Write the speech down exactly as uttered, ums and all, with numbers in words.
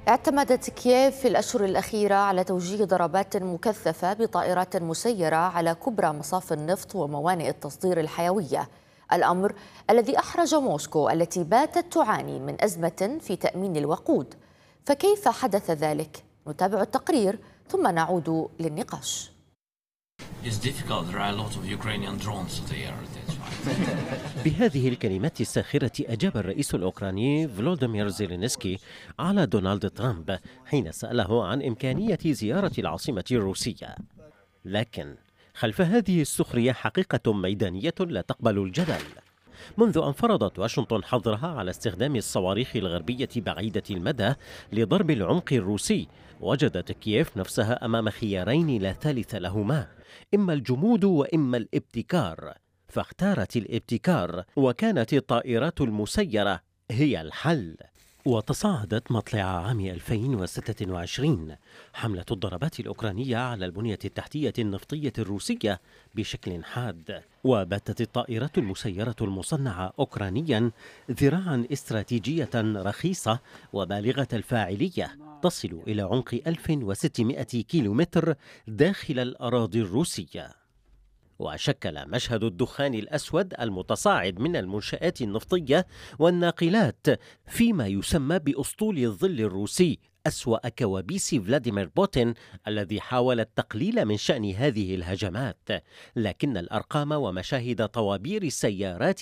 اعتمدت كييف في الأشهر الأخيرة على توجيه ضربات مكثفة بطائرات مسيرة على كبرى مصافي النفط وموانئ التصدير الحيوية، الأمر الذي أحرج موسكو التي باتت تعاني من أزمة في تأمين الوقود. فكيف حدث ذلك؟ نتابع التقرير ثم نعود للنقاش. بهذه الكلمات الساخرة أجاب الرئيس الأوكراني فلوديمير زيلينسكي على دونالد ترامب حين سأله عن إمكانية زيارة العاصمة الروسية. لكن خلف هذه السخرية حقيقة ميدانية لا تقبل الجدل. منذ أن فرضت واشنطن حظرها على استخدام الصواريخ الغربية بعيدة المدى لضرب العمق الروسي، وجدت كييف نفسها أمام خيارين لا ثالث لهما، إما الجمود وإما الابتكار، فاختارت الابتكار، وكانت الطائرات المسيرة هي الحل. وتصاعدت مطلع عام ألفين وستة وعشرين حملة الضربات الأوكرانية على البنية التحتية النفطية الروسية بشكل حاد، وباتت الطائرات المسيرة المصنعة أوكرانيا ذراعا استراتيجية رخيصة وبالغة الفاعلية تصل إلى عمق ألف وستمائة كيلومتر داخل الأراضي الروسية. وشكل مشهد الدخان الأسود المتصاعد من المنشآت النفطية والناقلات فيما يسمى بأسطول الظل الروسي أسوأ كوابيس فلاديمير بوتين الذي حاول التقليل من شأن هذه الهجمات، لكن الأرقام ومشاهد طوابير السيارات